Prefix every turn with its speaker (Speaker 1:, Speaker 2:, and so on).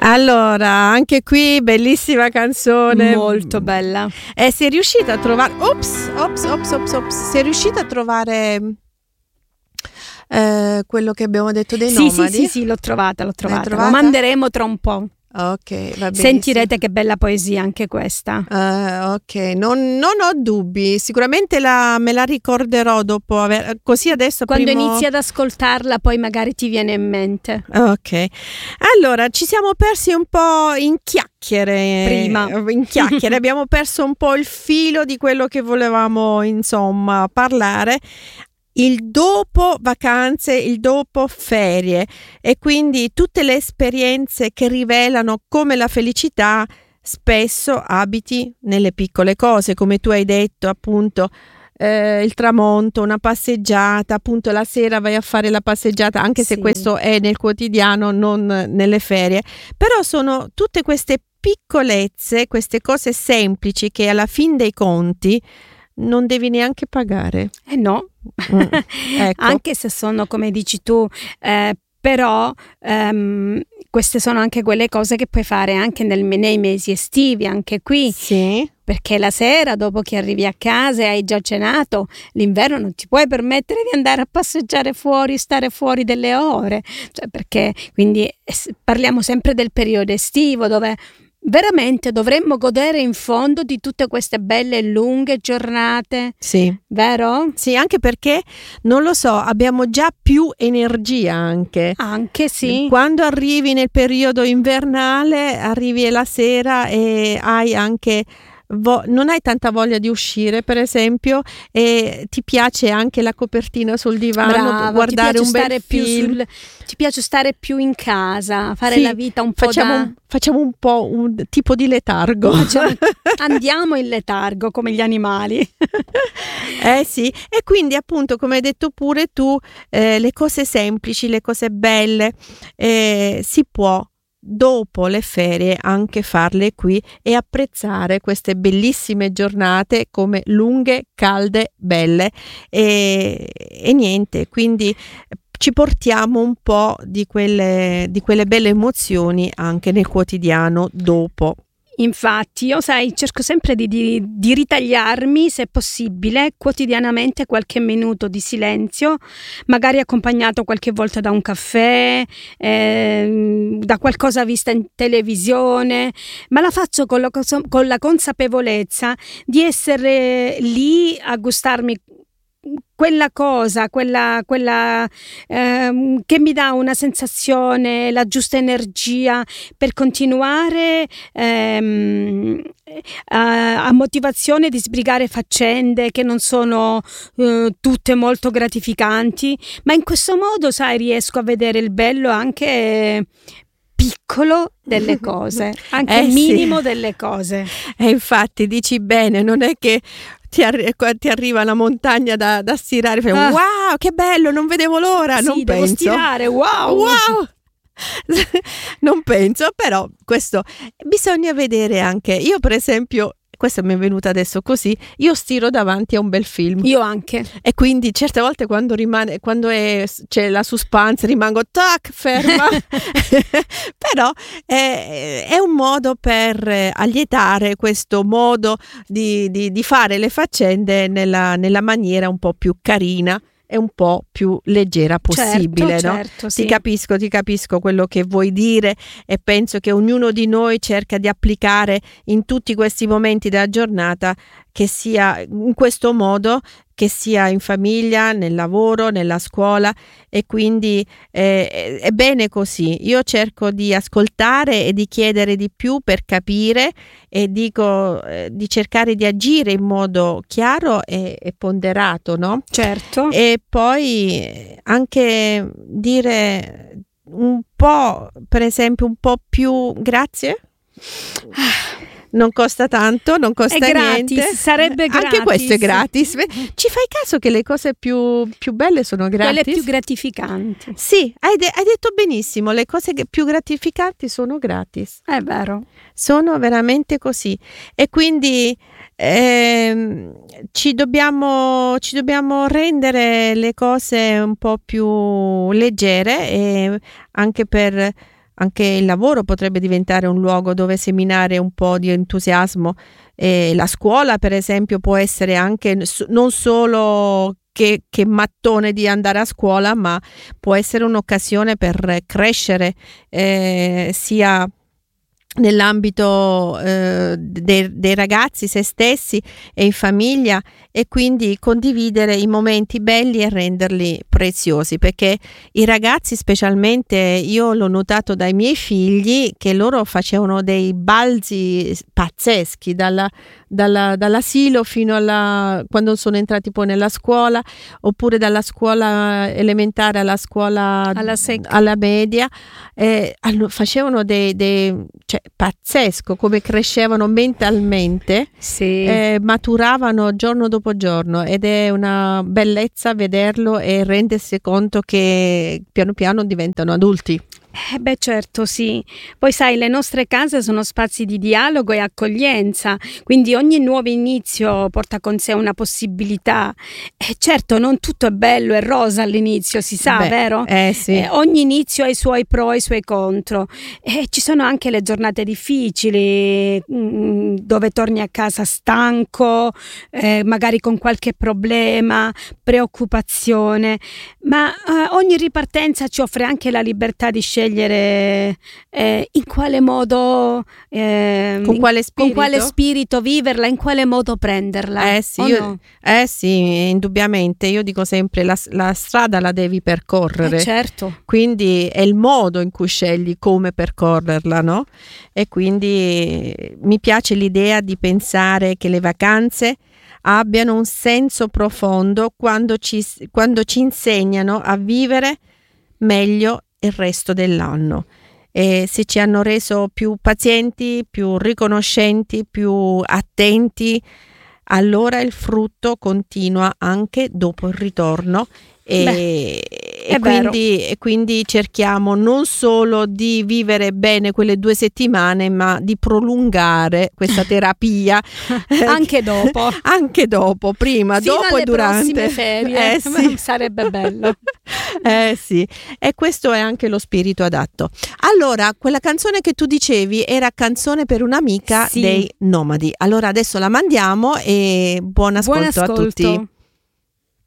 Speaker 1: Allora, anche qui bellissima canzone,
Speaker 2: molto bella.
Speaker 1: Sei riuscita a trovare sei riuscita a trovare quello che abbiamo detto dei nomadi?
Speaker 2: Sì, l'ho trovata.
Speaker 1: L'hai trovata?
Speaker 2: Lo manderemo tra un po'.
Speaker 1: Ok, va bene.
Speaker 2: Sentirete che bella poesia anche questa.
Speaker 1: Ok, non ho dubbi, sicuramente me la ricorderò dopo così adesso
Speaker 2: quando inizi ad ascoltarla poi magari ti viene in mente.
Speaker 1: Ok, allora ci siamo persi un po' in chiacchiere abbiamo perso un po' il filo di quello che volevamo insomma parlare. Il dopo vacanze, il dopo ferie, e quindi tutte le esperienze che rivelano come la felicità spesso abiti nelle piccole cose, come tu hai detto, appunto il tramonto, una passeggiata, appunto la sera vai a fare la passeggiata, anche se questo è nel quotidiano, non nelle ferie, però sono tutte queste piccolezze, queste cose semplici che alla fin dei conti non devi neanche pagare.
Speaker 2: No.
Speaker 1: Ecco.
Speaker 2: Anche se sono, come dici tu, però queste sono anche quelle cose che puoi fare anche nei mesi estivi, anche qui.
Speaker 1: Sì.
Speaker 2: Perché la sera, dopo che arrivi a casa e hai già cenato, l'inverno non ti puoi permettere di andare a passeggiare fuori, stare fuori delle ore, cioè, perché quindi parliamo sempre del periodo estivo, dove veramente dovremmo godere in fondo di tutte queste belle lunghe giornate.
Speaker 1: Sì.
Speaker 2: Vero?
Speaker 1: Sì, anche perché, non lo so, abbiamo già più energia anche.
Speaker 2: Anche sì.
Speaker 1: Quando arrivi nel periodo invernale, arrivi la sera e hai anche... non hai tanta voglia di uscire, per esempio, e ti piace anche la copertina sul divano. Brava, guardare un bel film.
Speaker 2: Ti piace stare più in casa, fare la vita un po'
Speaker 1: facciamo un po' un tipo di letargo.
Speaker 2: Andiamo in letargo come gli animali.
Speaker 1: Sì, e quindi appunto, come hai detto pure tu, le cose semplici, le cose belle, si può dopo le ferie anche farle qui e apprezzare queste bellissime giornate come lunghe, calde, belle, e niente, quindi ci portiamo un po' di quelle belle emozioni anche nel quotidiano dopo.
Speaker 2: Infatti, io cerco sempre di ritagliarmi, se possibile, quotidianamente qualche minuto di silenzio, magari accompagnato qualche volta da un caffè, da qualcosa vista in televisione, ma la faccio con la consapevolezza di essere lì a gustarmi quella cosa, quella che mi dà una sensazione, la giusta energia per continuare a motivazione di sbrigare faccende che non sono tutte molto gratificanti, ma in questo modo, riesco a vedere il bello anche piccolo delle cose, anche minimo delle cose.
Speaker 1: E infatti dici bene, non è che ti arriva la montagna da stirare, wow, che bello, non vedevo l'ora.
Speaker 2: Sì,
Speaker 1: non
Speaker 2: devo
Speaker 1: penso
Speaker 2: stirare, wow.
Speaker 1: Non penso, però questo bisogna vedere anche. Io per esempio, questa mi è venuta adesso così, io stiro davanti a un bel film.
Speaker 2: Io anche.
Speaker 1: E quindi certe volte quando c'è la suspense rimango ferma. Però è un modo per allietare questo modo di fare le faccende nella maniera un po' più carina e un po' più leggera possibile, no?
Speaker 2: Certo, sì.
Speaker 1: Ti capisco quello che vuoi dire, e penso che ognuno di noi cerca di applicare in tutti questi momenti della giornata, che sia in questo modo, che sia in famiglia, nel lavoro, nella scuola, e quindi è bene così. Io cerco di ascoltare e di chiedere di più per capire, e dico di cercare di agire in modo chiaro e ponderato, no?
Speaker 2: Certo.
Speaker 1: E poi anche dire un po', per esempio, un po' più grazie. Non costa tanto, non costa niente.
Speaker 2: Sarebbe gratis.
Speaker 1: Anche questo è gratis. Ci fai caso che le cose più belle sono gratis?
Speaker 2: Quelle più gratificanti.
Speaker 1: Sì, hai detto benissimo, le cose più gratificanti sono gratis.
Speaker 2: È vero.
Speaker 1: Sono veramente così. E quindi ci dobbiamo rendere le cose un po' più leggere, e anche per anche il lavoro potrebbe diventare un luogo dove seminare un po' di entusiasmo. La scuola, per esempio, può essere anche non solo che mattone di andare a scuola, ma può essere un'occasione per crescere, sia nell'ambito dei ragazzi, se stessi e in famiglia, e quindi condividere i momenti belli e renderli preziosi, perché i ragazzi, specialmente, io l'ho notato dai miei figli, che loro facevano dei balzi pazzeschi dall'asilo fino quando sono entrati poi nella scuola, oppure dalla scuola elementare alla scuola alla media, facevano cioè, pazzesco come crescevano mentalmente, maturavano giorno dopo giorno, ed è una bellezza vederlo e rendersi conto che piano piano diventano adulti.
Speaker 2: Beh, certo, sì. Poi sai, le nostre case sono spazi di dialogo e accoglienza, quindi ogni nuovo inizio porta con sé una possibilità. Certo, non tutto è bello e rosa all'inizio, si sa, vero?
Speaker 1: Sì.
Speaker 2: Ogni inizio ha i suoi pro e i suoi contro. Ci sono anche le giornate difficili, dove torni a casa stanco, magari con qualche problema, preoccupazione, ma ogni ripartenza ci offre anche la libertà di scegliere in quale modo,
Speaker 1: con quale
Speaker 2: spirito viverla, in quale modo prenderla.
Speaker 1: Sì, indubbiamente. Io dico sempre, la strada la devi percorrere.
Speaker 2: Certo.
Speaker 1: Quindi è il modo in cui scegli come percorrerla, no? E quindi mi piace l'idea di pensare che le vacanze abbiano un senso profondo quando ci insegnano a vivere meglio il resto dell'anno, e se ci hanno reso più pazienti, più riconoscenti, più attenti, allora il frutto continua anche dopo il ritorno. E quindi cerchiamo non solo di vivere bene quelle 2 settimane, ma di prolungare questa terapia
Speaker 2: anche dopo,
Speaker 1: prima,
Speaker 2: fino
Speaker 1: dopo
Speaker 2: alle
Speaker 1: e durante.
Speaker 2: prossime ferie.
Speaker 1: Sì.
Speaker 2: Sarebbe bello.
Speaker 1: Sì, e questo è anche lo spirito adatto. Allora, quella canzone che tu dicevi era Canzone per un'amica dei Nomadi. Allora adesso la mandiamo, e buon ascolto a tutti.